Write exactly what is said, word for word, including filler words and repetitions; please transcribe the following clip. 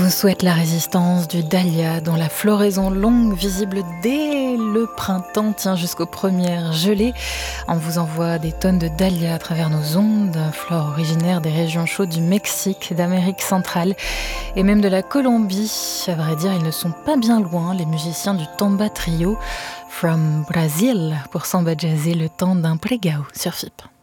vous souhaite la résistance du dahlia, dont la floraison longue, visible dès le printemps, tient jusqu'aux premières gelées. On vous envoie des tonnes de dahlia à travers nos ondes, flore originaire des régions chaudes du Mexique, d'Amérique centrale et même de la Colombie. À vrai dire, ils ne sont pas bien loin, les musiciens du Tomba Trio, From Brazil, pour samba jazzer le temps d'un pregao sur F I P.